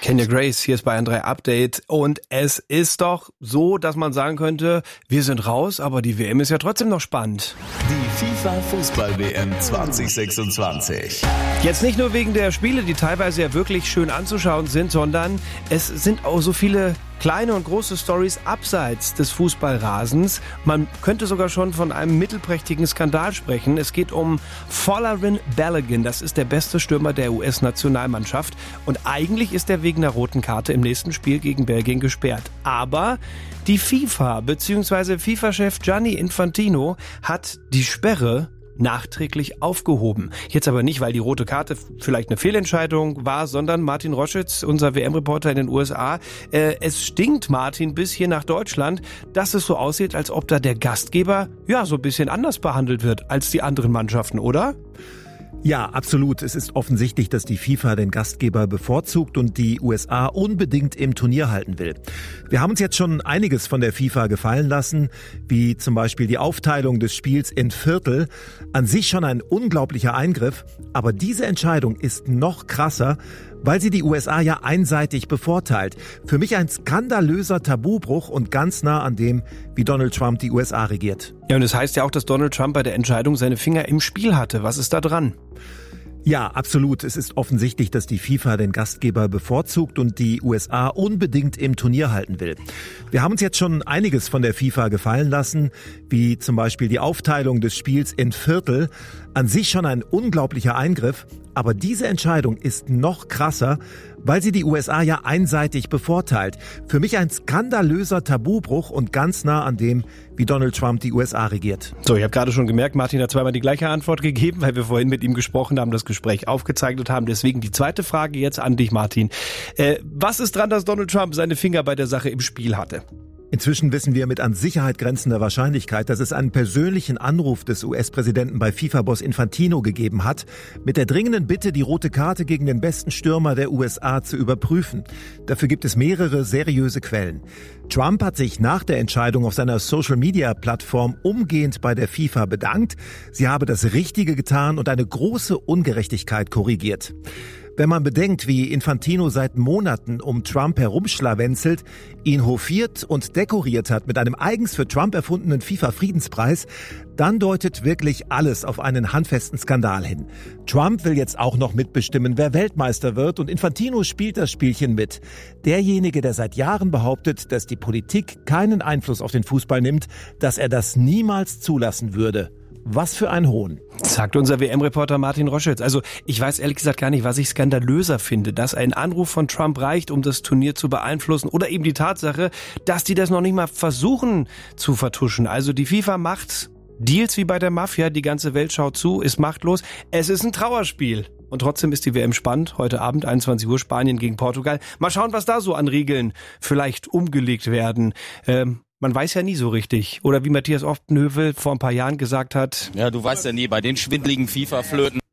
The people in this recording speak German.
Kenya Grace, hier ist Bayern 3 Update und es ist doch so, dass man sagen könnte, wir sind raus, aber die WM ist ja trotzdem noch spannend. Die FIFA-Fußball-WM 2026. Jetzt nicht nur wegen der Spiele, die teilweise ja wirklich schön anzuschauen sind, sondern es sind auch so viele kleine und große Stories abseits des Fußballrasens. Man könnte sogar schon von einem mittelprächtigen Skandal sprechen. Es geht um Folarin Balogun. Das ist der beste Stürmer der US-Nationalmannschaft. Und eigentlich ist er wegen einer roten Karte im nächsten Spiel gegen Belgien gesperrt. Aber die FIFA bzw. FIFA-Chef Gianni Infantino hat die Sperre nachträglich aufgehoben. Jetzt aber nicht, weil die rote Karte vielleicht eine Fehlentscheidung war, sondern Martin Roschitz, unser WM-Reporter in den USA, es stinkt, Martin, bis hier nach Deutschland, dass es so aussieht, als ob da der Gastgeber ja so ein bisschen anders behandelt wird als die anderen Mannschaften, oder? Ja, absolut. Es ist offensichtlich, dass die FIFA den Gastgeber bevorzugt und die USA unbedingt im Turnier halten will. Wir haben uns jetzt schon einiges von der FIFA gefallen lassen, wie zum Beispiel die Aufteilung des Spiels in Viertel. An sich schon ein unglaublicher Eingriff, aber diese Entscheidung ist noch krasser, weil sie die USA ja einseitig bevorteilt. Für mich ein skandalöser Tabubruch und ganz nah an dem, wie Donald Trump die USA regiert. Ja, und es heißt ja auch, dass Donald Trump bei der Entscheidung seine Finger im Spiel hatte. Was ist da dran? Ja, absolut. Es ist offensichtlich, dass die FIFA den Gastgeber bevorzugt und die USA unbedingt im Turnier halten will. Wir haben uns jetzt schon einiges von der FIFA gefallen lassen, wie zum Beispiel die Aufteilung des Spiels in Viertel. An sich schon ein unglaublicher Eingriff, aber diese Entscheidung ist noch krasser, weil sie die USA ja einseitig bevorteilt. Für mich ein skandalöser Tabubruch und ganz nah an dem, wie Donald Trump die USA regiert. So, ich habe gerade schon gemerkt, Martin hat zweimal die gleiche Antwort gegeben, weil wir vorhin mit ihm gesprochen haben, das Gespräch aufgezeichnet haben. Deswegen die zweite Frage jetzt an dich, Martin. Was ist dran, dass Donald Trump seine Finger bei der Sache im Spiel hatte? Inzwischen wissen wir mit an Sicherheit grenzender Wahrscheinlichkeit, dass es einen persönlichen Anruf des US-Präsidenten bei FIFA-Boss Infantino gegeben hat, mit der dringenden Bitte, die rote Karte gegen den besten Stürmer der USA zu überprüfen. Dafür gibt es mehrere seriöse Quellen. Trump hat sich nach der Entscheidung auf seiner Social-Media-Plattform umgehend bei der FIFA bedankt. Sie habe das Richtige getan und eine große Ungerechtigkeit korrigiert. Wenn man bedenkt, wie Infantino seit Monaten um Trump herumschlawenzelt, ihn hofiert und dekoriert hat mit einem eigens für Trump erfundenen FIFA-Friedenspreis, dann deutet wirklich alles auf einen handfesten Skandal hin. Trump will jetzt auch noch mitbestimmen, wer Weltmeister wird, und Infantino spielt das Spielchen mit. Derjenige, der seit Jahren behauptet, dass die Politik keinen Einfluss auf den Fußball nimmt, dass er das niemals zulassen würde. Was für ein Hohn. Sagt unser WM-Reporter Martin Roschitz. Also ich weiß ehrlich gesagt gar nicht, was ich skandalöser finde, dass ein Anruf von Trump reicht, um das Turnier zu beeinflussen, oder eben die Tatsache, dass die das noch nicht mal versuchen zu vertuschen. Also die FIFA macht Deals wie bei der Mafia, die ganze Welt schaut zu, ist machtlos. Es ist ein Trauerspiel. Und trotzdem ist die WM spannend. Heute Abend 21 Uhr Spanien gegen Portugal. Mal schauen, was da so an Regeln vielleicht umgelegt werden. Man weiß ja nie so richtig. Oder wie Matthias Optenhövel vor ein paar Jahren gesagt hat. Ja, du weißt ja nie, bei den schwindeligen FIFA-Flöten.